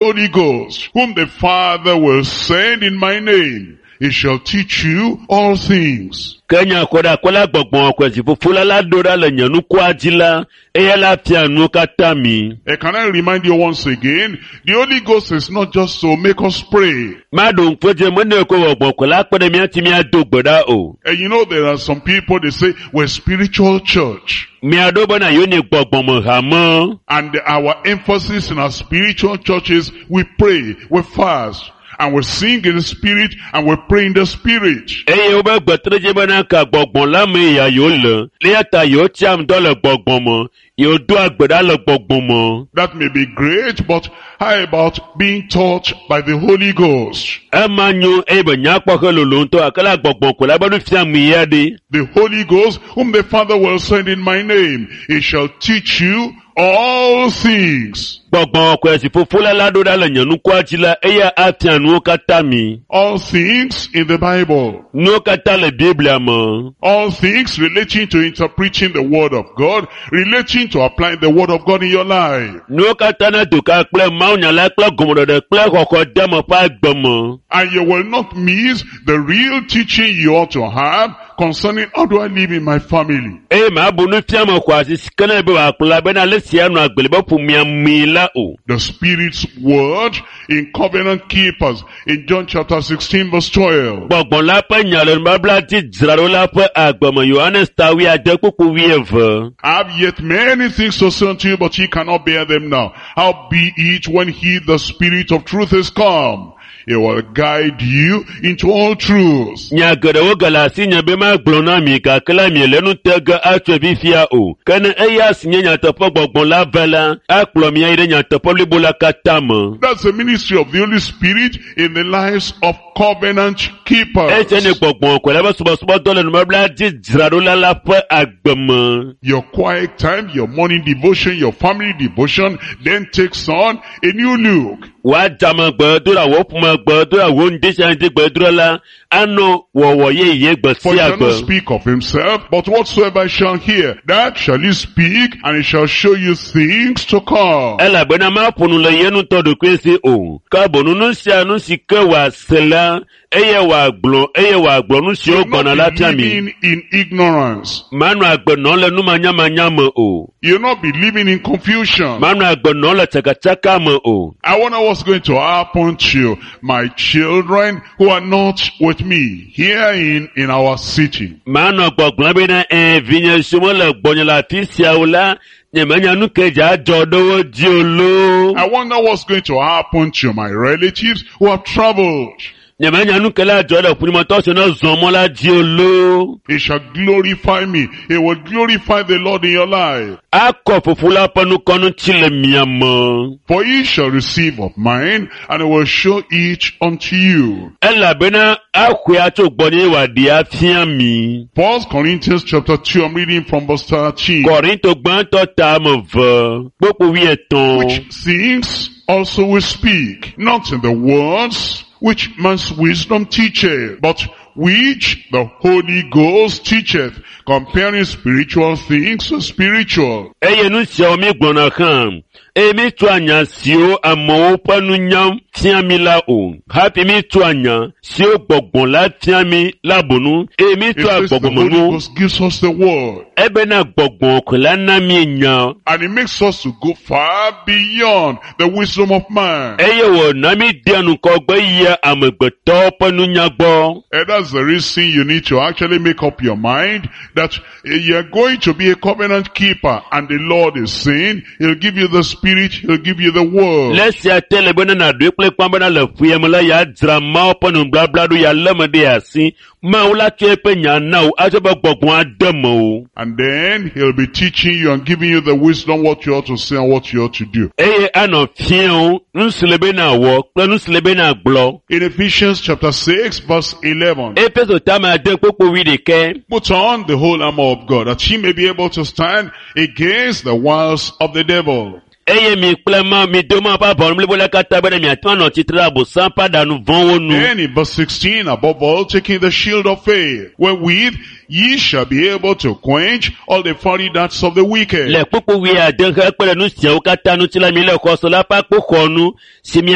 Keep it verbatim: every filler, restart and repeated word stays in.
Holy Ghost, whom the Father will send in my name. He shall teach you all things. Kenya koda kola gbogbo kwesi fufula la dora le nyanu kwajila eya la pianu katami. And can I remind you once again, the Holy Ghost is not just to make us pray. Madon kweje mwene ko gbogbo kola kwede mi ati mi adogboda o. And you know there are some people, they say we're spiritual church. Mi adobo na yoni gbogbo mo hamo. And our emphasis in our spiritual churches, we pray, we fast, and we sing in the spirit, and we pray in the spirit. Eye oba gbotreje bana ka gbogbo la me ya yo le. Le ata yo cham do le gbogbo mo. Yo do agboda le gbogbo mo. That may be great, but how about being taught by the Holy Ghost? Amanyo ebe nyakwa ko lolonto akala gbogbo ko la banu fiam mi yade. The Holy Ghost, whom the Father will send in my name, he shall teach you all things. Gbogbo kwesi fufula la dora le nyanu kwajila eya atianu katami. All things in the Bible. No kata le Biblia mo. All things relating to interpreting the word of God, relating to applying the word of God in your life. No kata na tuka kple maunya la kple gomodo de kple koko demo pa gbomo. And you will not miss the real teaching you ought to have concerning how do I live in my family. E ma bunu fiamo kwa siskana be wa kula bena lesia no agbelebo pumia mila o. The Spirit's word in covenant keepers in John chapter sixteen verse twelve. Gbogbo la pa nyalo mbabla ti zraro la pa agbomo Yohanes tawi adekuku wieve. I have yet many things to say unto you, but ye cannot bear them now. Howbeit when he, the Spirit of truth, is come, he will guide you into all truth. Nyagere wo galasi nyabe ma glona mi ka kala mi lenu tega atwe bifia o. Kana eya sinye nyatopo gbogbo la vela, aklo mi ire nyatopo libola katama. That's the ministry of the Holy Spirit in the lives of covenant keepers. Ese ne gbogbo ko la suba suba dole no mabla di zraro la la pa agbemo. Your quiet time, your morning devotion, your family devotion then takes on a new look. Wa jama gbadura wo puma gbadura wo ndesha ndi gbadura la ano wo wo ye ye For gbasi he shall not agbo. speak of himself, but whatsoever I shall hear, that shall he speak, and he shall show you things to come. Ela bena ma ponu le yenu to do kwesi o. Ka bonu no sia no sike wa sela eye wa gblon eye wa gblon no si o You're gbona la not be tiami. living in ignorance. Manu agbo no le nu manya manya mo o. You'll not be living in confusion. Manu agbo no le chaka chaka mo o. I wonder what's going to happen to my children who are not with me here in, in our city. Manu agbo gbon bena en vinye sumo le gbonye la fisia ola. Nyemanya nu keja jodo jiolo. I wonder what's going to happen to my relatives who have traveled. Nyemanya nu kela jodo punimoto se no zomo la jiolo. He shall glorify me. He will glorify the Lord in your life. Akọ fufula panu konu chile miyamo. For ye shall receive of mine, and I will show it unto you. Ela bena akwe acho gbonye wa dia fiami. First Corinthians chapter two, I'm reading from verse thirteen. Korinto gbanto tamo ve. Popo wi eton. Which things also we speak, not in the words which man's wisdom teacheth, but which the Holy Ghost teacheth, comparing spiritual things to spiritual. Eye nu se omi gbona kan. Emi tu anya sio amo panu nyam fiami la o. Happy mi tu anya sio gbogbon la fiami la bonu. Emi It tu says the agbogbon Holy mo. Ghost gives us the word, Ebe na gbogbon ko la na mi nya. and it makes us to go far beyond the wisdom of man. Eye wo na mi dianu ko gbe ye amegbeto panu nya gbo. And that's the reason you need to actually make up your mind that you're going to be a covenant keeper, and the Lord is saying he'll give you the Spirit, he'll give you the word. Lesi atele bena na dwe kple kwamba na le fuyem la ya dra ma opanu bla bla do ya leme de asi ma ula chepe nya na o ajo ba gbogbon ademo. And then he'll be teaching you and giving you the wisdom what you ought to say and what you ought to do. Eye ano fion nslebe na wo kple nslebe na glo. In Ephesians chapter six verse eleven, Efeso tama de popo wi de ke. put on the whole armor of God, that ye may be able to stand against the wiles of the devil. Eye mi klema mi doma pa bon mle bola kata bena mi atwa no titra bo san pada nu von wonu. Then in verse sixteen, above all, taking the shield of faith, wherewith ye shall be able to quench all the fiery darts of the wicked. Le popo wi ade he pele nu sia o kata nu tila mi le ko so la pa po konu si mi